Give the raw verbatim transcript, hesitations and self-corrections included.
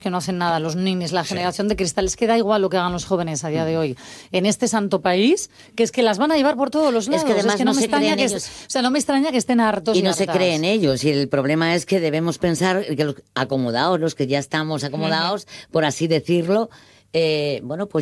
que no hacen nada, los ninis, la generación sí. de cristal, es que da igual lo que hagan los jóvenes a día de hoy en este santo país, que es que las van a llevar por todos los lados. Es que además es que no, no me se extraña que, ellos. o sea, no me extraña que estén hartos y, y no hartas. se creen ellos, y el problema es que debemos pensar que los acomodados, los que ya estamos acomodados, uh-huh. por así decirlo, eh, bueno, pues